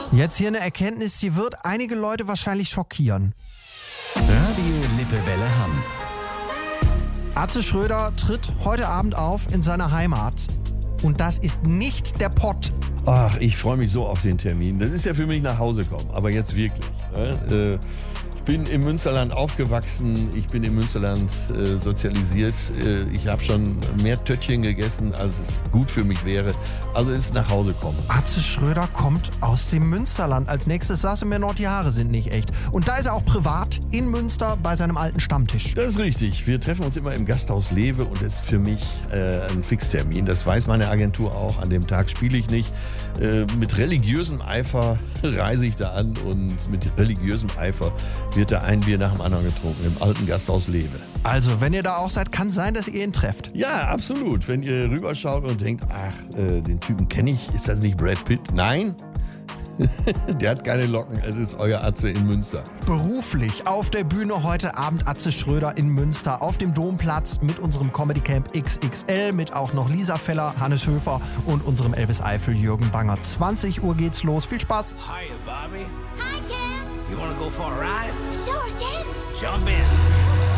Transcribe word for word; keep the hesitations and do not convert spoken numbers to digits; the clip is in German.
Jetzt hier eine Erkenntnis, die wird einige Leute wahrscheinlich schockieren. Radio Lippewelle Hamm. Atze Schröder tritt heute Abend auf in seiner Heimat. Und das ist nicht der Pott. Ach, ich freue mich so auf den Termin. Das ist ja für mich nach Hause kommen, aber jetzt wirklich. Ne? Ich bin im Münsterland aufgewachsen, ich bin im Münsterland äh, sozialisiert. Äh, ich habe schon mehr Töttchen gegessen, als es gut für mich wäre. Also ist es nach Hause kommen. Atze Schröder kommt aus dem Münsterland. Als nächstes saß er mir noch, die Haare sind nicht echt. Und da ist er auch privat in Münster bei seinem alten Stammtisch. Das ist richtig. Wir treffen uns immer im Gasthaus Lewe und das ist für mich äh, ein Fixtermin. Das weiß meine Agentur auch. An dem Tag spiele ich nicht. Äh, mit religiösem Eifer reise ich da an und mit religiösem Eifer wird da ein Bier nach dem anderen getrunken im alten Gasthaus Lewe. Also, wenn ihr da auch seid, kann sein, dass ihr ihn trefft. Ja, absolut. Wenn ihr rüberschaut und denkt, ach, äh, den Typen kenne ich, ist das nicht Brad Pitt? Nein, der hat keine Locken, es ist euer Atze in Münster. Beruflich auf der Bühne heute Abend Atze Schröder in Münster auf dem Domplatz mit unserem Comedy Camp X X L, mit auch noch Lisa Feller, Hannes Höfer und unserem Elvis Eifel Jürgen Banger. zwanzig Uhr geht's los. Viel Spaß. Hiya, Bobby. Hi, Ken. You wanna go for a ride? Sure, Ken. Jump in.